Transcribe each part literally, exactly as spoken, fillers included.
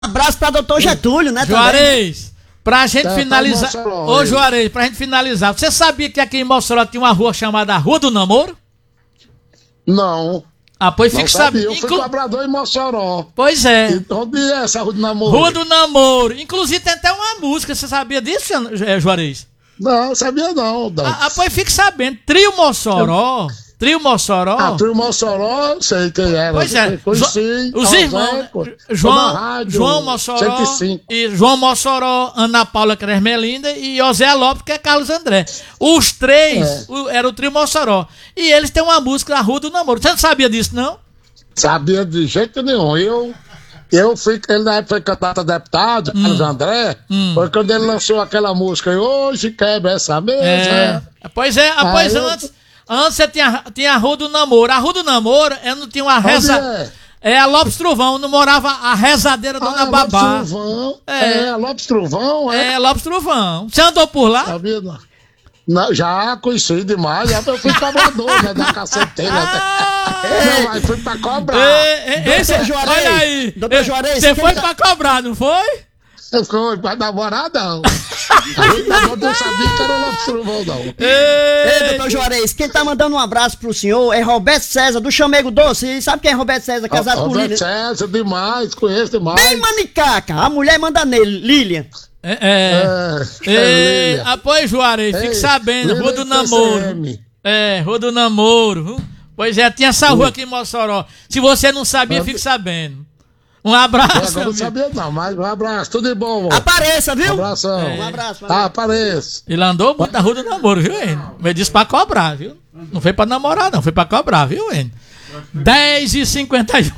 abraço pra doutor Getúlio, né? Juarez, pra gente Tá, finalizar. tá, Mossoró, Ô, aí. Juarez, pra gente finalizar. Você sabia que aqui em Mossoró tinha uma rua chamada Rua do Namoro? Não. Ah, pois Não fique sabia. sabendo. Eu fui Inclu... cobrador em Mossoró. Pois é. E onde é essa rua do namoro? Rua do Namoro. Inclusive tem até uma música. Você sabia disso, eh, Juarez? Não, sabia não. não. Ah, ah, pois fique sabendo. Trio Mossoró. Trio Mossoró. Ah, tu Mossoró, sei quem era. Pois é, Conheci. os irmãos João, João Mossoró cento e cinco. e João Mossoró, Ana Paula Cresmelinda e José Lopes, que é Carlos André. Os três É. o, era o trio Mossoró. E eles têm uma música, A Rua do Namoro. Você não sabia disso, não? Sabia de jeito nenhum. Eu, eu fui, ele na época foi candidato a deputado, Hum. Carlos André, foi quando ele lançou aquela música, e hoje quebra essa mesa. É. Pois é, ah, pois Ah, eu- antes, antes você tinha, tinha a Rua do Namoro. A Rua do Namoro, ela não tinha uma Onde reza. é? É a Lopes Trovão, não morava a rezadeira Dona Ah, Babá. Lopes Trovão. É. É, Lopes Trovão, é. É, Lopes Trovão. Você andou por lá? Sabia não? Não, já conheci demais, já eu fui cobrador, né, da caceteira. Ah! Não, mas fui pra cobrar. Ei, ei, esse- Doutor Juarez, olha aí, doutor eh, Juarez, você quem foi tá- pra cobrar, não foi? Eu fui pra namorar, não. Eu não sabia que era o Lopes Trovão, não. Ei, doutor Juarez, quem tá mandando um abraço pro senhor é Roberto César, do Chamego Doce. E sabe quem é Roberto César, casado com Roberto Lilian? César, demais, conheço demais. Bem manicaca, a mulher manda nele, Lilian. É, é. É, Ei, Lilian. apoio, Juarez, fique Ei, sabendo, Rua do Lilian Namoro. T C M. É, Rua do Namoro. viu? Pois é, tinha essa rua aqui em Mossoró. Se você não sabia, Ah, fique sabendo. Um abraço. Agora não amigo. sabia não, mas um abraço, tudo de bom, vô. Apareça, viu? Um abração. Um abraço. Ah, apareço. Ele andou muito na Rua do Namoro, viu, hein? Ele disse pra cobrar, viu? Não foi pra namorar, não, foi pra cobrar, viu, hein? dez e cinquenta e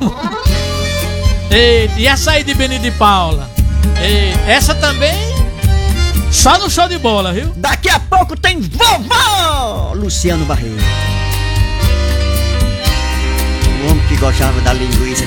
um. Eita, e essa aí de Beni de Paula? Eita, essa também só no show de bola, viu? Daqui a pouco tem vovó Luciano Barreiro. O homem que gostava da linguiça